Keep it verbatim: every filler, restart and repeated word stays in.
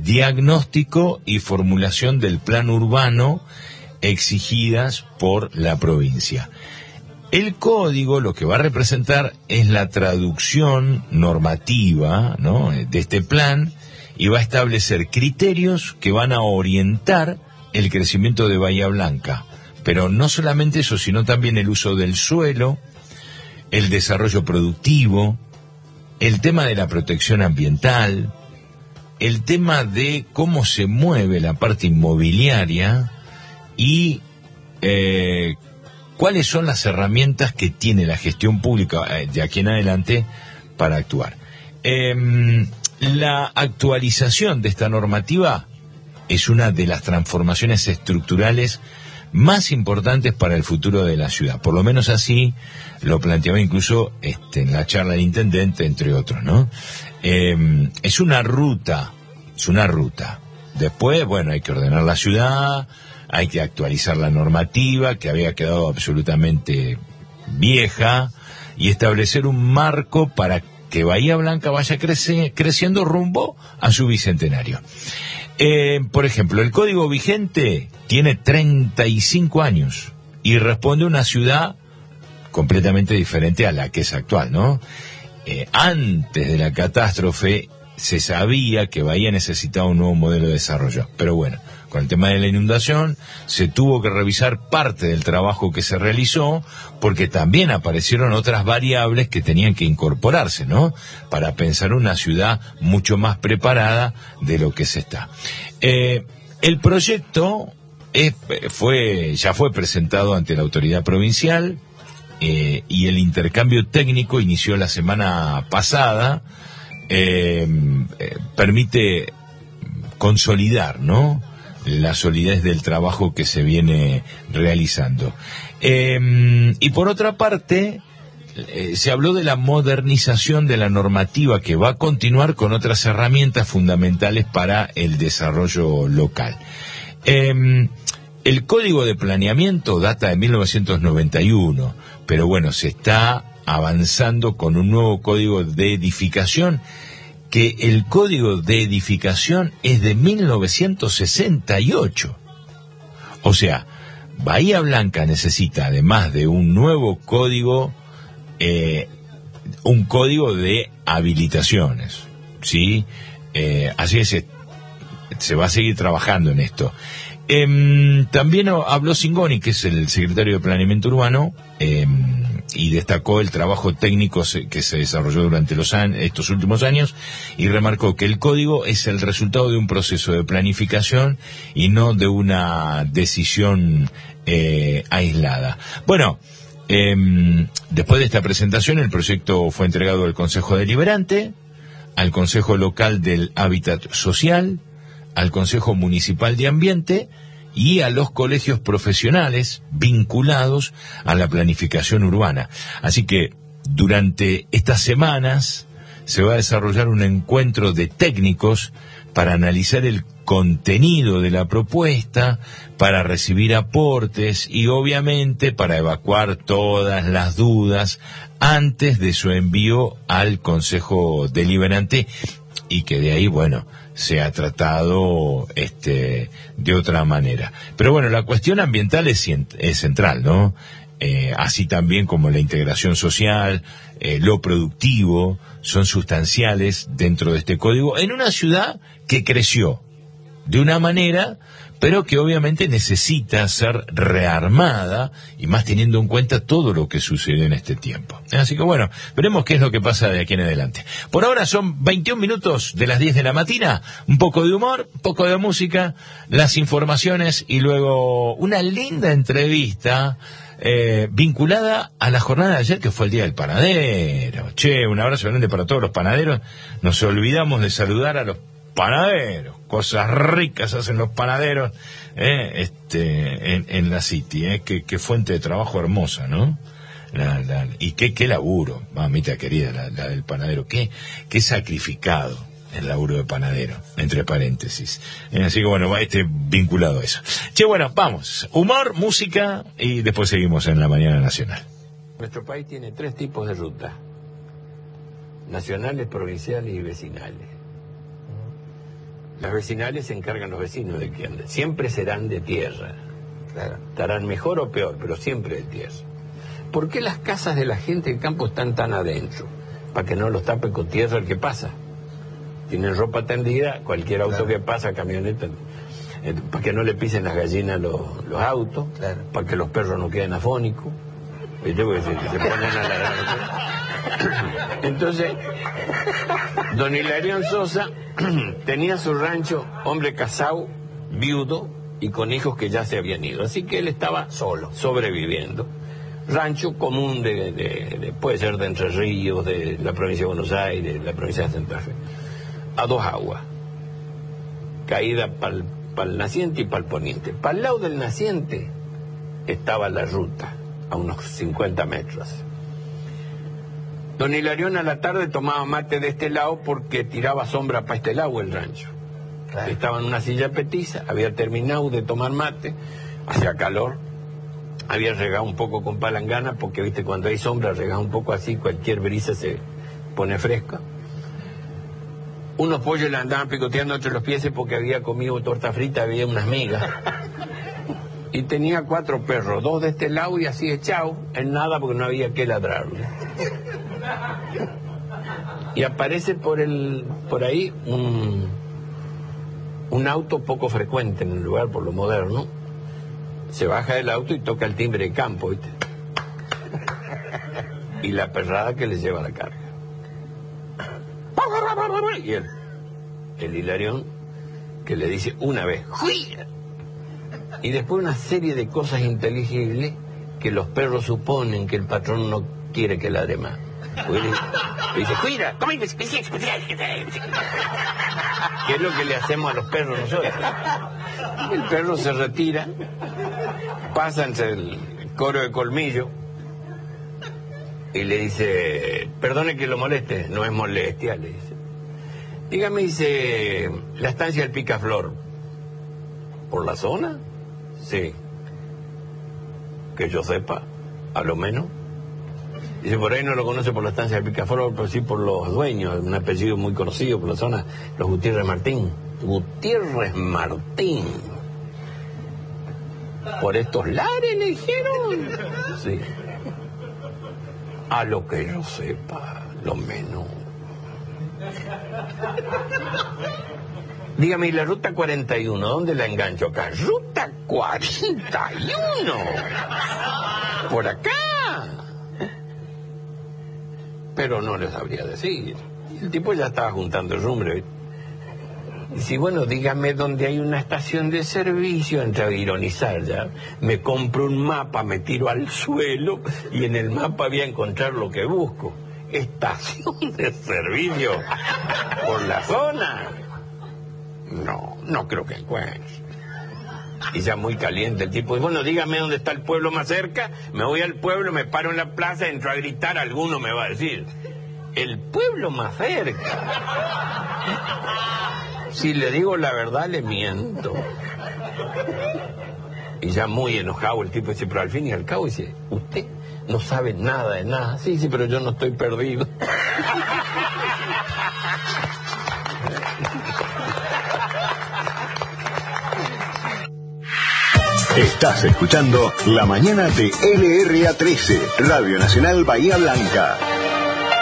diagnóstico y formulación del plan urbano exigidas por la provincia. El código lo que va a representar es la traducción normativa, ¿no?, de este plan, y va a establecer criterios que van a orientar el crecimiento de Bahía Blanca. Pero no solamente eso, sino también el uso del suelo, el desarrollo productivo, el tema de la protección ambiental, el tema de cómo se mueve la parte inmobiliaria y eh, cuáles son las herramientas que tiene la gestión pública de aquí en adelante para actuar. Eh, la actualización de esta normativa es una de las transformaciones estructurales más importantes para el futuro de la ciudad. Por lo menos así lo planteaba incluso este, en la charla del intendente, entre otros, ¿no? Eh, es una ruta, es una ruta. Después, bueno, hay que ordenar la ciudad, hay que actualizar la normativa, que había quedado absolutamente vieja, y establecer un marco para que Bahía Blanca vaya crece, creciendo rumbo a su bicentenario. Eh, por ejemplo, el código vigente tiene treinta y cinco años y responde a una ciudad completamente diferente a la que es actual, ¿no? Eh, antes de la catástrofe se sabía que Bahía necesitaba un nuevo modelo de desarrollo, pero bueno, con el tema de la inundación se tuvo que revisar parte del trabajo que se realizó, porque también aparecieron otras variables que tenían que incorporarse, ¿no?, para pensar una ciudad mucho más preparada de lo que se está. Eh, el proyecto es, fue, ya fue presentado ante la autoridad provincial, eh, y el intercambio técnico inició la semana pasada. Eh, eh, permite consolidar, ¿no?, la solidez del trabajo que se viene realizando. Eh, y por otra parte, eh, se habló de la modernización de la normativa, que va a continuar con otras herramientas fundamentales para el desarrollo local. Eh, el Código de Planeamiento data de mil novecientos noventa y uno, pero bueno, se está avanzando con un nuevo Código de Edificación, que el Código de Edificación es de mil novecientos sesenta y ocho. O sea, Bahía Blanca necesita, además de un nuevo código, eh, un código de habilitaciones, ¿sí? Eh, así es, se va a seguir trabajando en esto. Eh, también habló Cingoni, que es el secretario de Planeamiento Urbano, eh, y destacó el trabajo técnico que se desarrolló durante los años, estos últimos años, y remarcó que el código es el resultado de un proceso de planificación y no de una decisión eh, aislada. Bueno, eh, después de esta presentación, el proyecto fue entregado al Consejo Deliberante, al Consejo Local del Hábitat Social, al Consejo Municipal de Ambiente y a los colegios profesionales vinculados a la planificación urbana. Así que durante estas semanas se va a desarrollar un encuentro de técnicos para analizar el contenido de la propuesta, para recibir aportes y obviamente para evacuar todas las dudas antes de su envío al Consejo Deliberante, y que de ahí, bueno, se ha tratado este de otra manera. Pero bueno, la cuestión ambiental es, es central, ¿no? Eh, así también como la integración social, eh, lo productivo, son sustanciales dentro de este código, en una ciudad que creció de una manera, pero que obviamente necesita ser rearmada, y más teniendo en cuenta todo lo que sucedió en este tiempo. Así que bueno, veremos qué es lo que pasa de aquí en adelante. Por ahora son veintiún minutos de las diez de la mañana, un poco de humor, un poco de música, las informaciones y luego una linda entrevista eh, vinculada a la jornada de ayer, que fue el Día del Panadero. Che, un abrazo grande para todos los panaderos. Nos olvidamos de saludar a los panaderos, cosas ricas hacen los panaderos, eh, este, en, en la City, eh, qué, qué fuente de trabajo hermosa, ¿no? La, la, y qué, qué laburo, mamita querida, la, la del panadero, qué, qué sacrificado el laburo de panadero, entre paréntesis. Eh, así que bueno, va este vinculado a eso. Che, bueno, vamos, humor, música y después seguimos en la Mañana Nacional. Nuestro país tiene tres tipos de rutas: nacionales, provinciales y vecinales. Las vecinales se encargan los vecinos de que anden. Siempre serán de tierra. Claro. Estarán mejor o peor, pero siempre de tierra. ¿Por qué las casas de la gente del campo están tan adentro? Para que no los tapen con tierra el que pasa. Tienen ropa tendida, cualquier auto claro. que pasa, camioneta, eh, para que no le pisen las gallinas los, los autos, claro. para que los perros no queden afónicos. ¿Viste? Porque se, se ponen a ladrar. Entonces, don Hilarión Sosa tenía su rancho, hombre casado, viudo y con hijos que ya se habían ido. Así que él estaba solo, sobreviviendo. Rancho común de, de, de puede ser de Entre Ríos, de la provincia de Buenos Aires, de la provincia de Santa Fe, a dos aguas, caída para el naciente y para el poniente. Para el lado del naciente estaba la ruta, a unos cincuenta metros. Don Hilarión a la tarde tomaba mate de este lado porque tiraba sombra para este lado el rancho. Claro. Estaba en una silla petiza, había terminado de tomar mate, hacía calor. Había regado un poco con palangana, porque viste, cuando hay sombra, regado un poco así, cualquier brisa se pone fresca. Unos pollos le andaban picoteando entre los pies porque había comido torta frita, había unas migas. Y tenía cuatro perros, dos de este lado y así echados, en nada porque no había que ladrarle. Y aparece por el por ahí un, un auto poco frecuente en el lugar, por lo moderno. Se baja del auto y toca el timbre de campo, ¿viste? Y la perrada que le lleva la carga. Y él, el Hilarión, que le dice una vez, ¡juía! Y después una serie de cosas inteligibles que los perros suponen que el patrón no quiere que ladre más. Le dice, ¡cuida! ¿Qué es lo que le hacemos a los perros nosotros? El perro se retira, pasa entre el coro de colmillo y le dice, perdone que lo moleste, no es molestia, le dice. Dígame, dice, la estancia del Picaflor, ¿por la zona? Sí. Que yo sepa, a lo menos. Dice, por ahí no lo conoce por la estancia del Picaflor, pero sí por los dueños, un apellido muy conocido por la zona, los Gutiérrez Martín. Gutiérrez Martín. ¿Por estos lares le dijeron? Sí. A lo que yo sepa, lo menos. Dígame, ¿y la ruta cuarenta y uno, dónde la engancho acá? ¡Ruta cuarenta y uno! ¡Por acá! Pero no les sabría decir. El tipo ya estaba juntando el rumbre. Y si, bueno, dígame dónde hay una estación de servicio, entre a ironizar ya. Me compro un mapa, me tiro al suelo y en el mapa voy a encontrar lo que busco. Estación de servicio por la zona. No, no creo que encuentre. Y ya muy caliente el tipo. Y bueno, dígame dónde está el pueblo más cerca. Me voy al pueblo, me paro en la plaza, entro a gritar, alguno me va a decir. El pueblo más cerca. Si le digo la verdad, le miento. Y ya muy enojado el tipo dice, pero al fin y al cabo dice, usted no sabe nada de nada. Sí, sí, pero yo no estoy perdido. Estás escuchando La Mañana de L R A trece, Radio Nacional Bahía Blanca.